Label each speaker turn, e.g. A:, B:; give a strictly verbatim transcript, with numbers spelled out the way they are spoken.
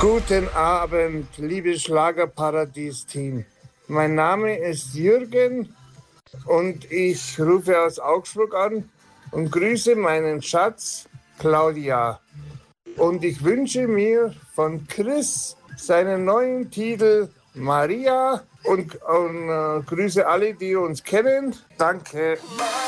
A: Guten Abend, liebes Schlagerparadies-Team. Mein Name ist Jürgen und ich rufe aus Augsburg an und grüße meinen Schatz Claudia. Und ich wünsche mir von Chris seinen neuen Titel Maria und, und äh, grüße alle, die uns kennen. Danke.